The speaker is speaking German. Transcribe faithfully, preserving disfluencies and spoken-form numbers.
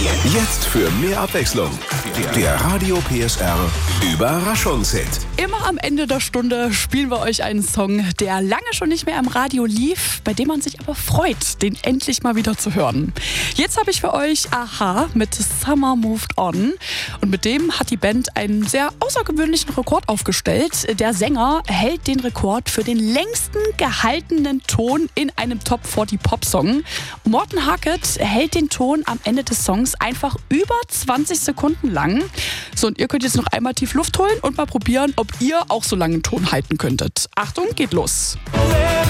Jetzt für mehr Abwechslung. Der Radio P S R Überraschungshit. Immer am Ende der Stunde spielen wir euch einen Song, der lange schon nicht mehr im Radio lief, bei dem man sich aber freut, den endlich mal wieder zu hören. Jetzt habe ich für euch a-ha mit Summer Moved On. Und mit dem hat die Band einen sehr außergewöhnlichen Rekord aufgestellt. Der Sänger hält den Rekord für den längsten gehaltenen Ton in einem Top vierzig Pop-Song. Morten Harket hält den Ton am Ende des Songs einfach über zwanzig Sekunden lang. So, und ihr könnt jetzt noch einmal tief Luft holen und mal probieren, ob ihr auch so lange einen Ton halten könntet. Achtung, geht los.